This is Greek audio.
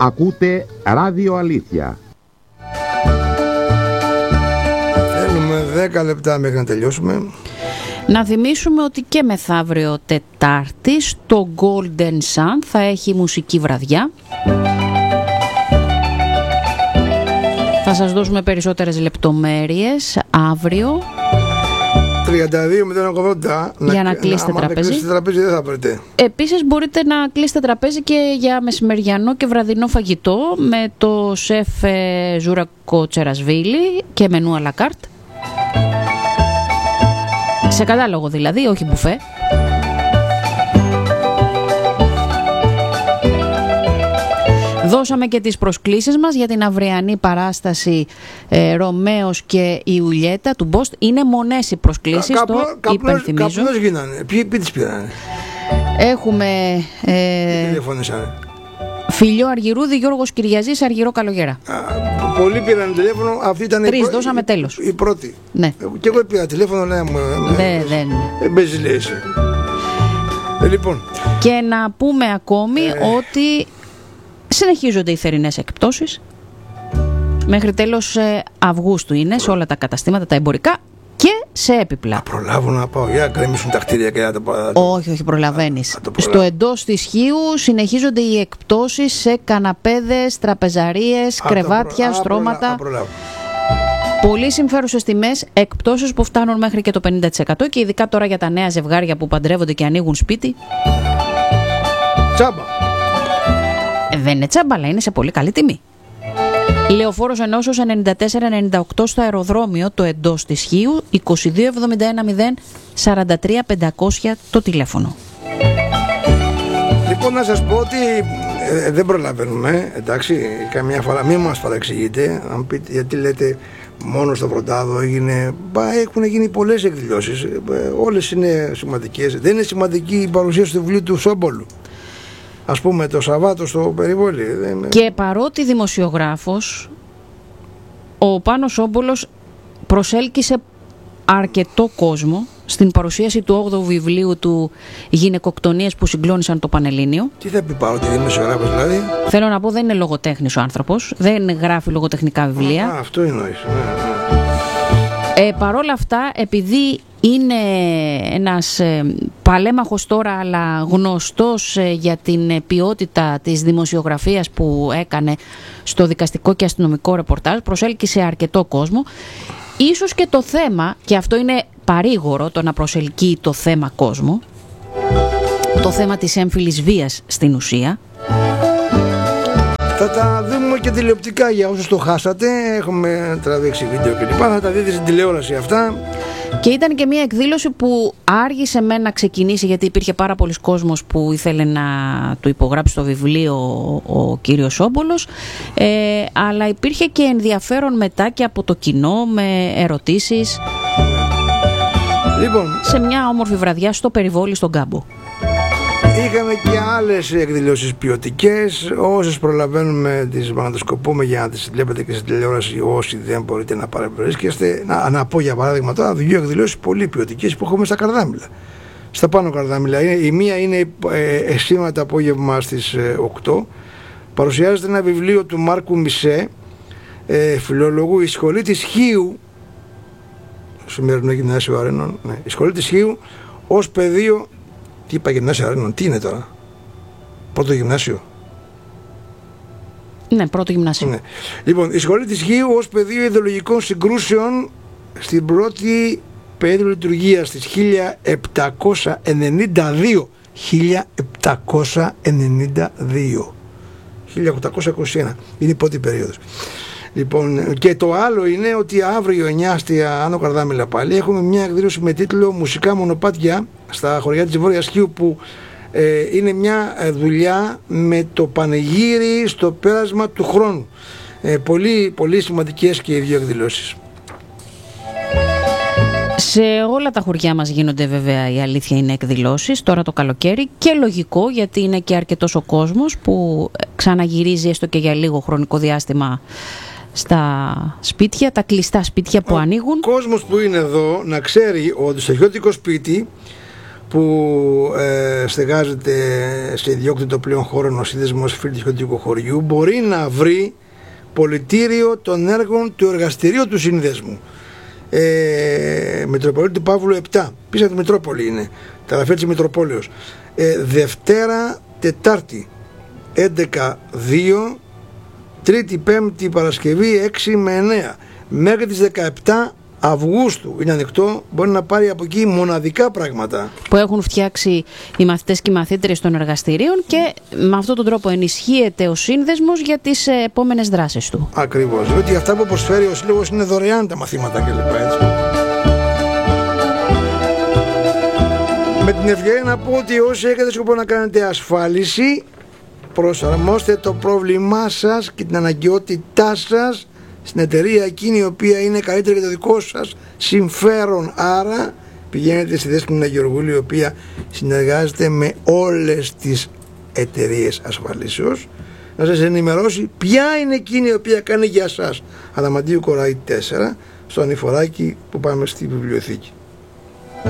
Ακούτε Ράδιο Αλήθεια. Θέλουμε 10 λεπτά μέχρι να τελειώσουμε. Να θυμίσουμε ότι και μεθαύριο Τετάρτη στο Golden Sun θα έχει μουσική βραδιά. Θα σας δώσουμε περισσότερες λεπτομέρειες αύριο. 32-080 για να κλείσετε τραπέζι. Αν κλείσετε τραπέζι δεν θα βρείτε. Επίσης μπορείτε να κλείσετε τραπέζι και για μεσημεριανό και βραδινό φαγητό με το σεφ Ζούρακο Τσερασβίλη και μενού à la carte. Σε κατάλογο δηλαδή, όχι μπουφέ. Δώσαμε και τις προσκλήσεις μας για την αυριανή παράσταση Ρωμαίος και Ιουλιέτα του Μπόστ. Είναι μονές οι προσκλήσεις, το υπενθυμίζω. Καπνός γίνανε. Ποιοι τις πήρανε? Έχουμε τηλεφώνησανε. Φιλιό Αργυρούδη, Γιώργος Κυριαζής, Αργυρό Καλογέρα. Πολλοί πήραν τηλέφωνο, αυτή ήταν 3 δώσαμε τέλος. Η πρώτη. Ναι. Και εγώ πήρα τηλέφωνο, λέει μου. Δεν παίζει, λέει εσύ. Λοιπόν. Και να πούμε ακόμη ότι συνεχίζονται οι θερινές εκπτώσεις. Μέχρι τέλος Αυγούστου είναι σε όλα τα καταστήματα, τα εμπορικά και σε έπιπλα. Να προλάβω να πάω για να κρέμισουν τα κτίρια και να τα Όχι, προλαβαίνεις. Στο εντός της Χίου συνεχίζονται οι εκπτώσεις σε καναπέδες, τραπεζαρίες, κρεβάτια, στρώματα. Πολύ συμφέρουσες τιμές, εκπτώσεις που φτάνουν μέχρι και το 50% και ειδικά τώρα για τα νέα ζευγάρια που παντρεύονται και ανοίγουν σπίτι. Τσάμπα. Δεν είναι τσάμπα, αλλά είναι σε πολύ καλή τιμή. Λεωφόρος Ενώσεως 94-98 στο αεροδρόμιο, το εντός της Χίου, 2271-043-500 το τηλέφωνο. Λοιπόν, να σας πω ότι δεν προλαβαίνουμε, εντάξει, καμιά φορά μην μας παραξηγείτε, αν πείτε, γιατί λέτε μόνο στο Πρωτάδο έχουν γίνει πολλές εκδηλώσεις, όλες είναι σημαντικές. Δεν είναι σημαντική η παρουσίαση του βιβλίου του Σόμπολου, ας πούμε το Σαββάτο στο Περιβόλι. Και παρότι δημοσιογράφος, ο Πάνος Σόμπολος προσέλκυσε αρκετό κόσμο στην παρουσίαση του 8ου βιβλίου του «Γυναικοκτονίες που συγκλώνησαν το Πανελλήνιο». Τι θα πει παρότι δημοσιογράφος δηλαδή? Θέλω να πω, δεν είναι λογοτέχνης ο άνθρωπος, δεν γράφει λογοτεχνικά βιβλία. Αυτό εννοείς. Παρόλα αυτά, επειδή είναι ένας παλέμαχος τώρα αλλά γνωστός για την ποιότητα της δημοσιογραφίας που έκανε στο δικαστικό και αστυνομικό ρεπορτάζ, προσέλκυσε αρκετό κόσμο. Ίσως και το θέμα, και αυτό είναι παρήγορο το να προσελκύει το θέμα κόσμο, το θέμα της έμφυλης βίας στην ουσία. Θα τα δούμε και τηλεοπτικά για όσους το χάσατε. Έχουμε τραβήξει βίντεο κλπ. Θα τα δείτε στην τηλεόραση αυτά. Και ήταν και μια εκδήλωση που άργησε να ξεκινήσει, γιατί υπήρχε πάρα πολλοί κόσμος που ήθελε να του υπογράψει το βιβλίο ο κύριος Σόμπολος, αλλά υπήρχε και ενδιαφέρον μετά και από το κοινό με ερωτήσεις. Λοιπόν, σε μια όμορφη βραδιά στο Περιβόλι στον Κάμπο. Είχαμε και άλλες εκδηλώσεις ποιοτικές. Όσες προλαβαίνουμε τις μαγνητοσκοπούμε για να τις βλέπετε και στην τηλεόραση. Όσοι δεν μπορείτε να παρευρίσκεστε, να πω για παράδειγμα τώρα 2 εκδηλώσεις πολύ ποιοτικές που έχουμε στα Καρδάμιλα. Στα Πάνω Καρδάμιλα. Η μία είναι σήμερα το απόγευμα στις 8. Παρουσιάζεται ένα βιβλίο του Μάρκου Μισέ, φιλόλογου, «Η σχολή της Χίου», σημερινό γυμνάσιο Αρένων. Ναι. «Η σχολή της Χίου ως πεδίο». Τι είπα, γυμνάσιο Αρένων, τι είναι τώρα? Πρώτο γυμνάσιο. Ναι, πρώτο γυμνάσιο. Ναι. Λοιπόν, η σχολή της Χίου ως πεδίο ιδεολογικών συγκρούσεων στην πρώτη περίοδο λειτουργίας της 1792. 1821 είναι η πρώτη περίοδος. Λοιπόν, και το άλλο είναι ότι αύριο 9 στη Άνω Καρδάμιλα πάλι έχουμε μια εκδήλωση με τίτλο «Μουσικά μονοπάτια» στα χωριά της Βόρειας Χίου, που είναι μια δουλειά με το πανηγύρι στο πέρασμα του χρόνου. Πολύ, πολύ σημαντικές και οι 2 εκδηλώσεις. Σε όλα τα χωριά μας γίνονται, βέβαια, η αλήθεια είναι, εκδηλώσεις τώρα το καλοκαίρι, και λογικό, γιατί είναι και αρκετός ο κόσμος που ξαναγυρίζει έστω και για λίγο χρονικό διάστημα στα σπίτια, τα κλειστά σπίτια που ανοίγουν. Ο κόσμος που είναι εδώ να ξέρει ότι στο χιώτικο σπίτι που στεγάζεται σε ιδιόκτητο πλέον χώρο ο σύνδεσμος φιλτιχωτικού χωριού μπορεί να βρει πολιτήριο των έργων του εργαστηρίου του σύνδεσμου. Μητροπολίτη Παύλου 7, πίσω από τη Μητρόπολη είναι, τα γραφεία της Μητροπόλεως. Δευτέρα, Τετάρτη 11-2, Τρίτη, Πέμπτη, Παρασκευή 6 με 9, μέχρι τις 17 Αυγούστου είναι ανοιχτό, μπορεί να πάρει από εκεί μοναδικά πράγματα που έχουν φτιάξει οι μαθητές και οι μαθήτρες των εργαστηρίων και με αυτόν τον τρόπο ενισχύεται ο σύνδεσμος για τις επόμενες δράσεις του. Ακριβώς, διότι αυτά που προσφέρει ο Σύλλογος είναι δωρεάν τα μαθήματα κλπ. Με την ευκαιρία να πω ότι όσοι έχετε σκοπό να κάνετε ασφάλιση, προσαρμόστε το πρόβλημά σας και την αναγκαιότητά σας στην εταιρεία εκείνη η οποία είναι καλύτερη για το δικό σας συμφέρον. Άρα πηγαίνετε στη Δέσποινα Γεωργούλη, η οποία συνεργάζεται με όλες τις εταιρείες ασφαλίσεως, να σας ενημερώσει ποια είναι εκείνη η οποία κάνει για σας. Αδαμαντίου Κοραή 4, στο ανηφοράκι που πάμε στη βιβλιοθήκη.